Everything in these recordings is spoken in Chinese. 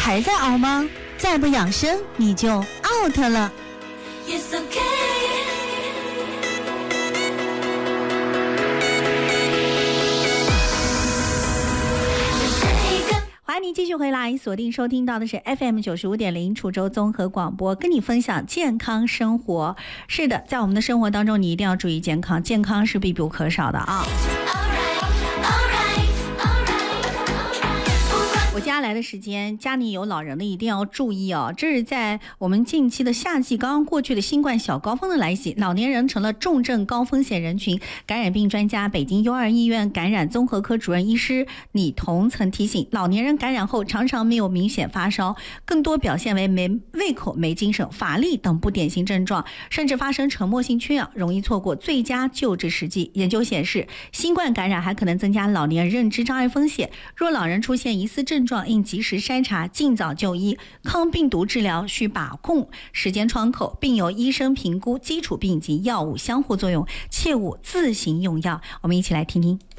还在熬吗？再不养生你就 out 了。欢迎您继续回来，锁定收听到的是 FM95.0 楚州综合广播，跟你分享健康生活。是的，在我们的生活当中，你一定要注意健康，健康是必不可少的啊。我接下来的时间，家里有老人的一定要注意哦。这是在我们近期的夏季刚刚过去的新冠小高峰的来袭，老年人成了重症高风险人群。感染病专家、北京优儿医院感染综合科主任医师李彤曾提醒，老年人感染后常常没有明显发烧，更多表现为没胃口、没精神、乏力等不典型症状，甚至发生沉默性缺氧，容易错过最佳救治时机。研究显示，新冠感染还可能增加老年认知障碍风险。若老人出现疑似症状，应及时筛查，尽早就医。抗病毒治疗需把控时间窗口，并由医生评估基础病及药物相互作用，切勿自行用药。我们一起来听听。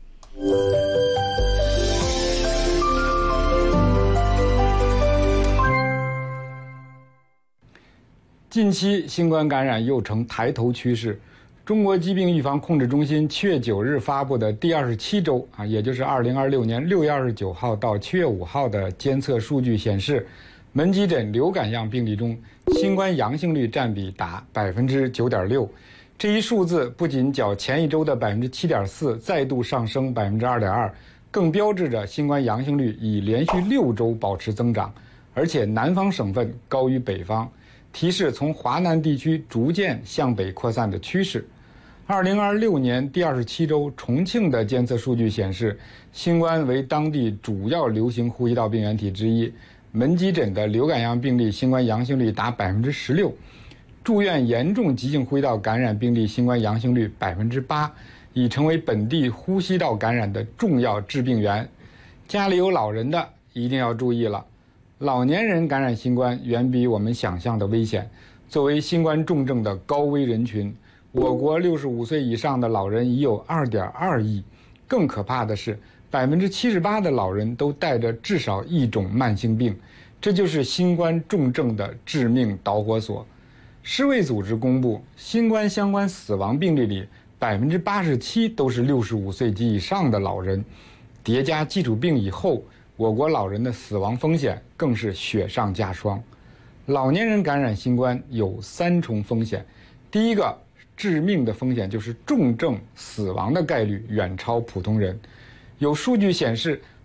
近期新冠感染又呈抬头趋势。中国疾病预防控制中心7月9日发布的第27周也就是2026年6月29号到7月5号的监测数据显示，门急诊流感样病例中新冠阳性率占比达 9.6%。这一数字不仅较前一周的 7.4% 再度上升 2.2%， 更标志着新冠阳性率已连续6周保持增长，而且南方省份高于北方，提示从华南地区逐渐向北扩散的趋势。2026年第27周，重庆的监测数据显示，新冠为当地主要流行呼吸道病原体之一，门急诊的流感样病例新冠阳性率达 16%， 住院严重急性呼吸道感染病例新冠阳性率 8%， 已成为本地呼吸道感染的重要致病源。家里有老人的一定要注意了，老年人感染新冠远比我们想象的危险。作为新冠重症的高危人群，我国65岁以上的老人已有 2.2 亿，更可怕的是 78% 的老人都带着至少一种慢性病，这就是新冠重症的致命导火索。世卫组织公布，新冠相关死亡病例里 87% 都是65岁及以上的老人，叠加基础病以后，我国老人的死亡风险更是雪上加霜。老年人感染新冠有3重风险，第一个致命的风险就是重症死亡的概率远超普通人。有数据显示，